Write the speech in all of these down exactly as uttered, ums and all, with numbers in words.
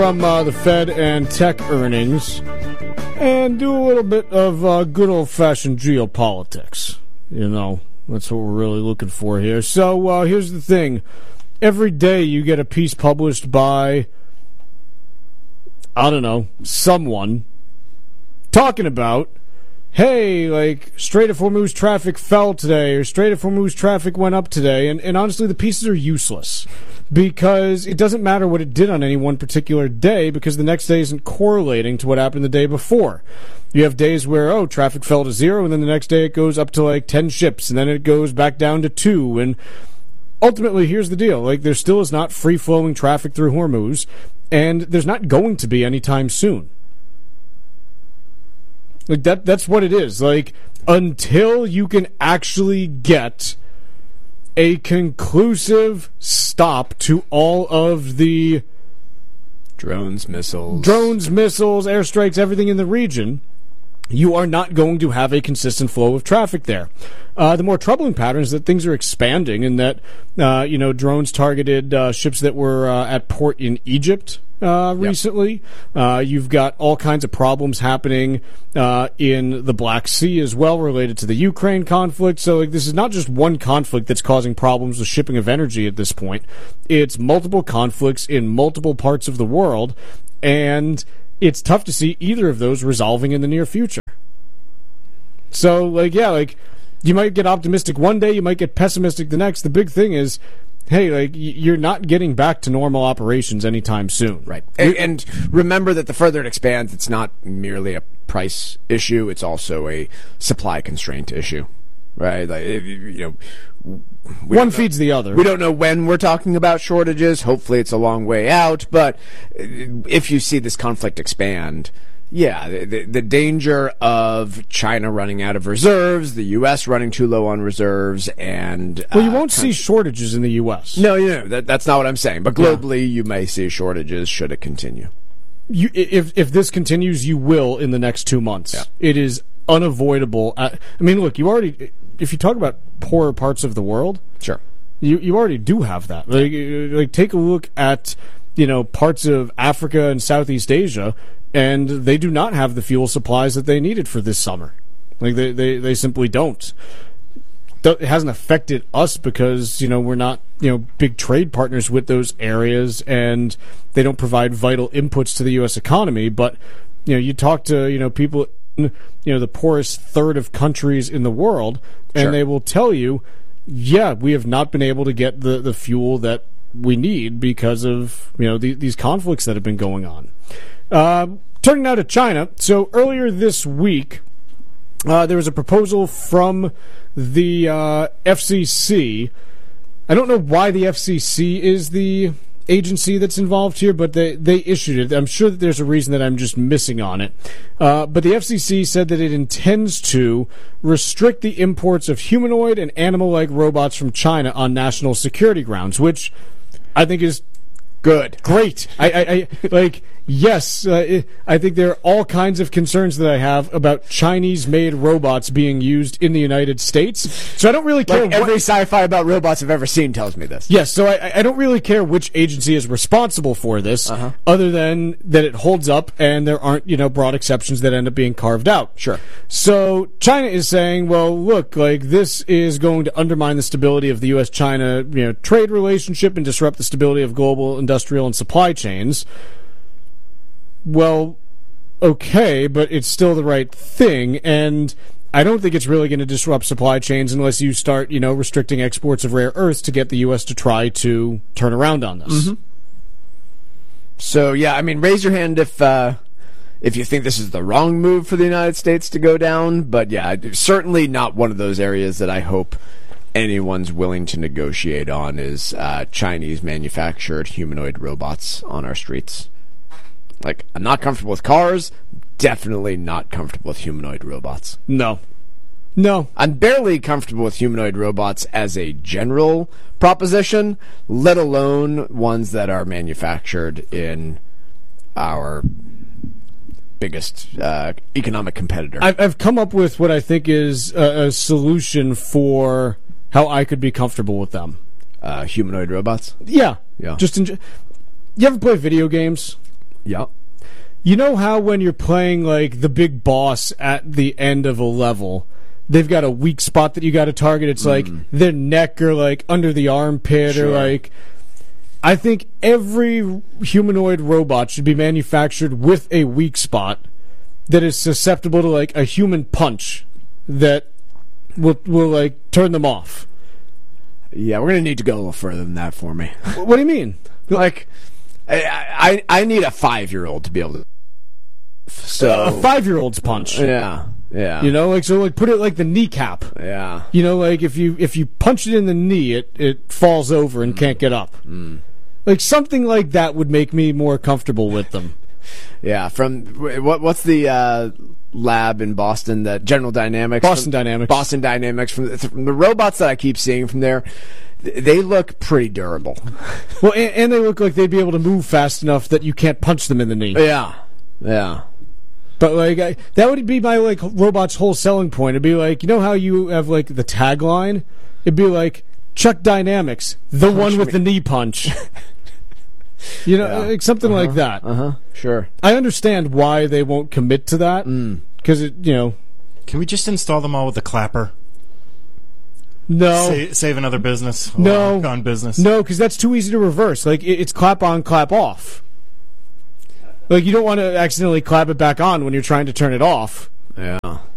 From uh, the Fed and tech earnings, and do a little bit of uh, good old-fashioned geopolitics. You know, that's what we're really looking for here. So uh, here's the thing. Every day you get a piece published by, I don't know, someone talking about, hey, like, Strait of Hormuz traffic fell today, or Strait of Hormuz traffic went up today, and, and honestly, the pieces are useless. Because it doesn't matter what it did on any one particular day, because the next day isn't correlating to what happened the day before. You have days where, oh, traffic fell to zero, and then the next day it goes up to like ten ships, and then it goes back down to two, and ultimately, here's the deal. Like, there still is not free-flowing traffic through Hormuz, and there's not going to be anytime soon. Like, that that's what it is. Like, until you can actually get a conclusive stop to all of the drones, missiles, drones, missiles, airstrikes, everything in the region, you are not going to have a consistent flow of traffic there. Uh, the more troubling pattern is that things are expanding, and that uh, you know drones targeted uh, ships that were uh, at port in Egypt uh, recently. Yep. Uh, you've got all kinds of problems happening uh, in the Black Sea as well, related to the Ukraine conflict. So like, this is not just one conflict that's causing problems with shipping of energy at this point. It's multiple conflicts in multiple parts of the world, and it's tough to see either of those resolving in the near future. So, like, yeah, like, you might get optimistic one day, you might get pessimistic the next. The big thing is, hey, like, you're not getting back to normal operations anytime soon. Right. And, and remember that the further it expands, it's not merely a price issue, it's also a supply constraint issue. Right? Like, you know, one feeds the other. We don't know when we're talking about shortages. Hopefully it's a long way out. But if you see this conflict expand, yeah, the, the danger of China running out of reserves, the U S running too low on reserves, and... Well, you won't uh, see shortages in the U S. No, you know, that, that's not what I'm saying. But globally, yeah. you may see shortages should it continue. You, if, if this continues, you will in the next two months. Yeah. It is unavoidable. I mean, look, you already... If you talk about poorer parts of the world, sure, you you already do have that. Like, like take a look at you know parts of Africa and Southeast Asia, and they do not have the fuel supplies that they needed for this summer. Like they they, they simply don't. It hasn't affected us because you know we're not you know big trade partners with those areas, and they don't provide vital inputs to the U S economy. But you know you talk to you know people. You know the poorest third of countries in the world, and sure. they will tell you, yeah, we have not been able to get the, the fuel that we need because of you know the, these conflicts that have been going on. Uh, turning now to China. So earlier this week, uh, there was a proposal from the uh, F C C. I don't know why the F C C is the agency that's involved here, but they, they issued it. I'm sure that there's a reason that I'm just missing on it. Uh, but the F C C said that it intends to restrict the imports of humanoid and animal-like robots from China on national security grounds, which I think is good. Great. I, I, I like, yes, uh, I think there are all kinds of concerns that I have about Chinese-made robots being used in the United States. So I don't really care. Like every what, sci-fi about robots I've ever seen tells me this. Yes, so I, I don't really care which agency is responsible for this, uh-huh. other than that it holds up and there aren't, you know, broad exceptions that end up being carved out. Sure. So China is saying, well, look, like this is going to undermine the stability of the U S China, you know, trade relationship and disrupt the stability of global industrial and supply chains. Well, okay, but it's still the right thing, and I don't think it's really going to disrupt supply chains unless you start, you know, restricting exports of rare earths to get the U S to try to turn around on this. Mm-hmm. So, yeah, I mean, raise your hand if uh, if you think this is the wrong move for the United States to go down, but yeah, certainly not one of those areas that I hope anyone's willing to negotiate on is uh, Chinese-manufactured humanoid robots on our streets. Like, I'm not comfortable with cars, definitely not comfortable with humanoid robots. No. No. I'm barely comfortable with humanoid robots as a general proposition, let alone ones that are manufactured in our biggest uh, economic competitor. I've, I've come up with what I think is a, a solution for how I could be comfortable with them. Uh, humanoid robots? Yeah. Yeah. Just enjoy. You ever play video games? Yep. You know how when you're playing like the big boss at the end of a level, they've got a weak spot that you got to target. It's mm. like their neck or like under the armpit sure. or like. I think every humanoid robot should be manufactured with a weak spot that is susceptible to like a human punch that will will like turn them off. Yeah, we're gonna need to go a little further than that for me. What do you mean? Like, I I, I need a five year old to be able to. So a five year old's punch. Yeah, yeah. You know, like so, like put it like the kneecap. Yeah. You know, like if you if you punch it in the knee, it it falls over and mm. can't get up. Mm. Like something like that would make me more comfortable with them. Yeah, from what what's the uh, lab in Boston? That General Dynamics, Boston from, Dynamics, Boston Dynamics. From the, from the robots that I keep seeing from there, they look pretty durable. Well, and, and they look like they'd be able to move fast enough that you can't punch them in the knee. Yeah, yeah. But like I, that would be my like robot's whole selling point. It'd be like, you know how you have like the tagline? It'd be like Chuck Dynamics, the punch one with me. The knee punch. You know, yeah. like something uh-huh. like that. Uh-huh. Sure. I understand why they won't commit to that. Because, mm. it, you know... Can we just install them all with the clapper? No. Sa- save another business? No. On business? No, because that's too easy to reverse. Like, it, it's clap on, clap off. Like, you don't want to accidentally clap it back on when you're trying to turn it off. Yeah.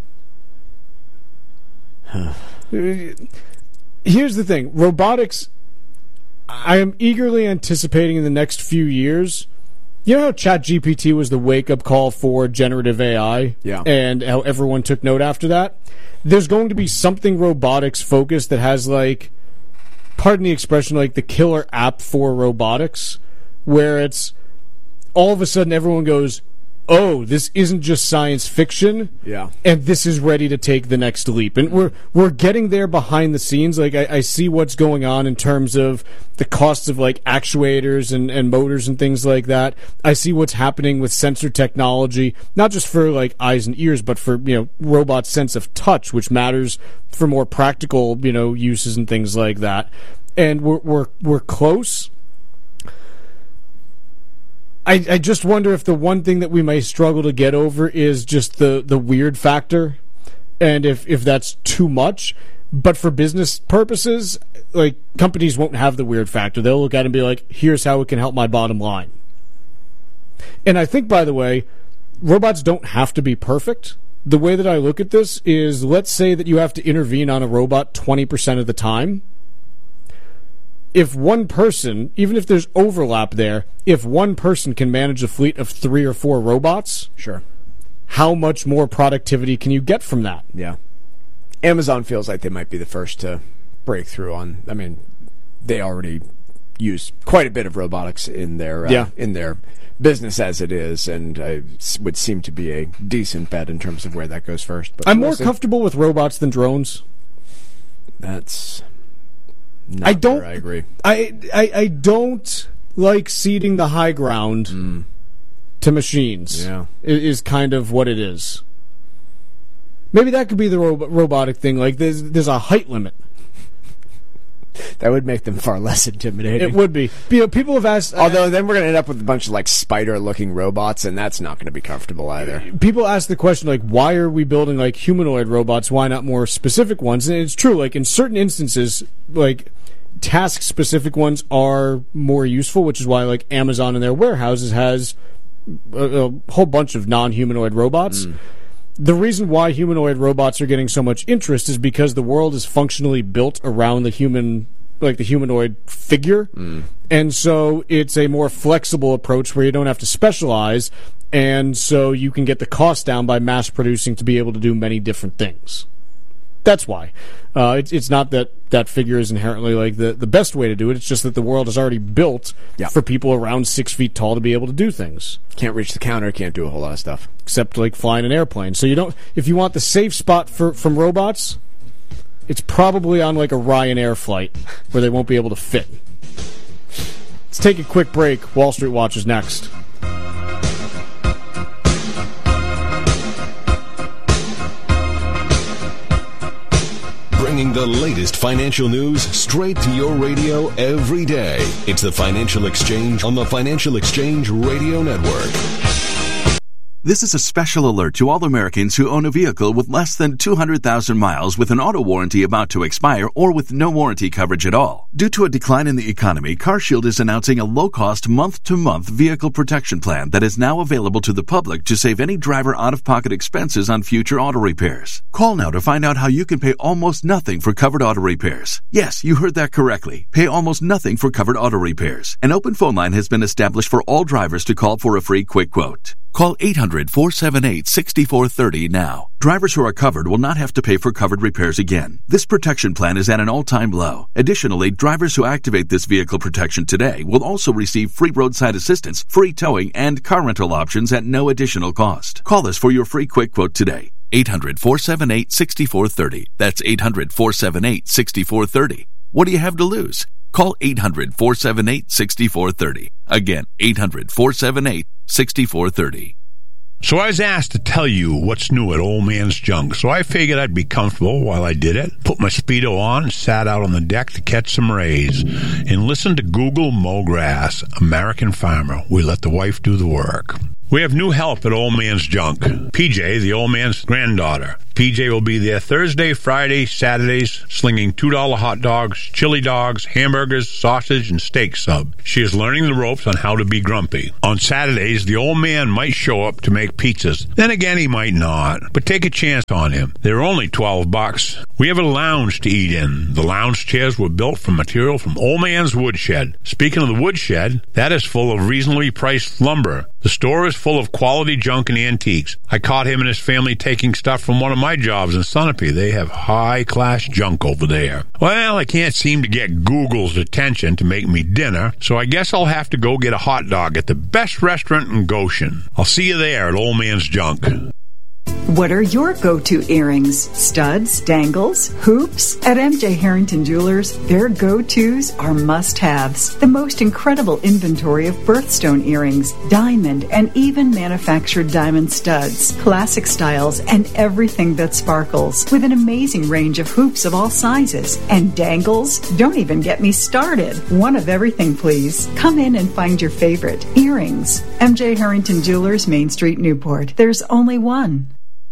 Here's the thing. Robotics... I am eagerly anticipating in the next few years. You know how ChatGPT was the wake-up call for generative A I? Yeah. And how everyone took note after that? There's going to be something robotics-focused that has, like, pardon the expression, like the killer app for robotics, where it's all of a sudden everyone goes, oh, this isn't just science fiction, yeah, and this is ready to take the next leap. And we're we're getting there behind the scenes. Like I, I see what's going on in terms of the costs of like actuators and, and motors and things like that. I see what's happening with sensor technology, not just for like eyes and ears, but for you know robot sense of touch, which matters for more practical you know uses and things like that. And we're we're we're close. I, I just wonder if the one thing that we may struggle to get over is just the, the weird factor, and if, if that's too much. But for business purposes, like companies won't have the weird factor. They'll look at it and be like, here's how it can help my bottom line. And I think, by the way, robots don't have to be perfect. The way that I look at this is, let's say that you have to intervene on a robot twenty percent of the time. If one person, even if there's overlap there, if one person can manage a fleet of three or four robots, sure, how much more productivity can you get from that? Yeah. Amazon feels like they might be the first to break through on, I mean, they already use quite a bit of robotics in their uh, yeah. in their business as it is, and uh, would seem to be a decent bet in terms of where that goes first. But I'm more comfortable with robots than drones. That's... Not I don't. I agree. I, I I don't like ceding the high ground mm. to machines. Yeah, is, is kind of what it is. Maybe that could be the ro- robotic thing. Like there's there's a height limit. That would make them far less intimidating. It would be. You know, people have asked. Although then we're going to end up with a bunch of like spider-looking robots, and that's not going to be comfortable either. People ask the question like, why are we building like humanoid robots? Why not more specific ones? And it's true. Like in certain instances, like task-specific ones are more useful, which is why like Amazon in their warehouses has a, a whole bunch of non-humanoid robots. Mm. The reason why humanoid robots are getting so much interest is because the world is functionally built around the human, like the humanoid figure. Mm. And so it's a more flexible approach where you don't have to specialize, and so you can get the cost down by mass producing to be able to do many different things. That's why. Uh, it's it's not that that figure is inherently like the, the best way to do it. It's just that the world is already built yeah. for people around six feet tall to be able to do things. Can't reach the counter, can't do a whole lot of stuff. Except like flying an airplane. So you don't. If you want the safe spot for from robots, it's probably on like a Ryanair flight where they won't be able to fit. Let's take a quick break. Wall Street Watch is next. Bringing the latest financial news straight to your radio every day. It's the Financial Exchange on the Financial Exchange Radio Network. This is a special alert to all Americans who own a vehicle with less than two hundred thousand miles with an auto warranty about to expire or with no warranty coverage at all. Due to a decline in the economy, CarShield is announcing a low-cost month-to-month vehicle protection plan that is now available to the public to save any driver out-of-pocket expenses on future auto repairs. Call now to find out how you can pay almost nothing for covered auto repairs. Yes, you heard that correctly. Pay almost nothing for covered auto repairs. An open phone line has been established for all drivers to call for a free quick quote. Call eight hundred, four seven eight, six four three zero now. Drivers who are covered will not have to pay for covered repairs again. This protection plan is at an all-time low. Additionally, drivers who activate this vehicle protection today will also receive free roadside assistance, free towing, and car rental options at no additional cost. Call us for your free quick quote today. eight hundred, four seven eight, six four three zero. That's eight hundred, four seven eight, six four three zero. What do you have to lose? Call eight hundred, four seven eight, six four three zero. Again, eight hundred, four seven eight, six four three zero. So I was asked to tell you what's new at Old Man's Junk, so I figured I'd be comfortable while I did it, put my Speedo on, and sat out on the deck to catch some rays, and listen to Google Mow Grass, American Farmer. We let the wife do the work. We have new help at Old Man's Junk. P J, the old man's granddaughter. P J will be there Thursday, Friday, Saturdays, slinging two dollar hot dogs, chili dogs, hamburgers, sausage, and steak sub. She is learning the ropes on how to be grumpy. On Saturdays, the old man might show up to make pizzas. Then again, he might not. But take a chance on him. They're only twelve bucks. We have a lounge to eat in. The lounge chairs were built from material from Old Man's Woodshed. Speaking of the woodshed, that is full of reasonably priced lumber. The store is full of quality junk and antiques. I caught him and his family taking stuff from one of my jobs in Sunapee. They have high-class junk over there. Well, I can't seem to get Google's attention to make me dinner, so I guess I'll have to go get a hot dog at the best restaurant in Goshen. I'll see you there at Old Man's Junk. What are your go-to earrings? Studs, dangles, hoops? At M J Harrington Jewelers, their go-tos are must-haves. The most incredible inventory of birthstone earrings, diamond, and even manufactured diamond studs, classic styles, and everything that sparkles, with an amazing range of hoops of all sizes. And dangles? Don't even get me started. One of everything, please. Come in and find your favorite. Earrings. M J Harrington Jewelers, Main Street, Newport. There's only one.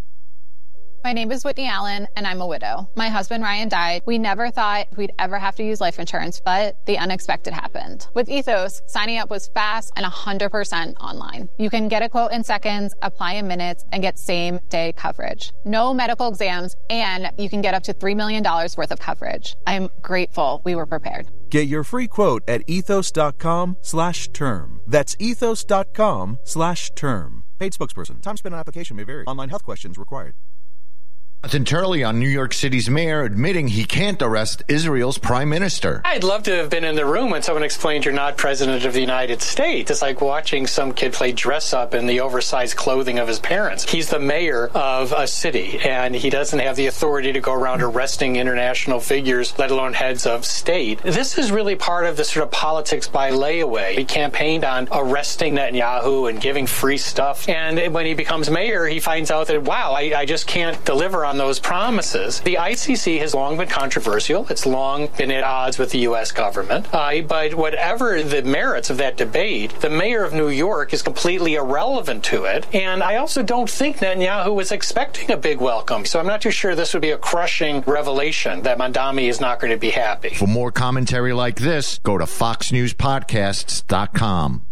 My name is Whitney Allen, and I'm a widow. My husband, Ryan, died. We never thought we'd ever have to use life insurance, but the unexpected happened. With Ethos, signing up was fast and one hundred percent online. You can get a quote in seconds, apply in minutes, and get same-day coverage. No medical exams, and you can get up to three million dollars worth of coverage. I'm grateful we were prepared. Get your free quote at ethos.com slash term. That's ethos.com slash term. Paid spokesperson. Time spent on application may vary. Online health questions required. Jonathan Turley on New York City's mayor admitting he can't arrest Israel's prime minister. I'd love to have been in the room when someone explained you're not president of the United States. It's like watching some kid play dress up in the oversized clothing of his parents. He's the mayor of a city, and he doesn't have the authority to go around arresting international figures, let alone heads of state. This is really part of the sort of politics by layaway. He campaigned on arresting Netanyahu and giving free stuff, and when he becomes mayor, he finds out that, wow, I, I just can't deliver on on those promises. The I C C has long been controversial. It's long been at odds with the U S government. Uh, but whatever the merits of that debate, the mayor of New York is completely irrelevant to it. And I also don't think Netanyahu was expecting a big welcome. So I'm not too sure this would be a crushing revelation that Mandami is not going to be happy. For more commentary like this, go to fox news podcasts dot com.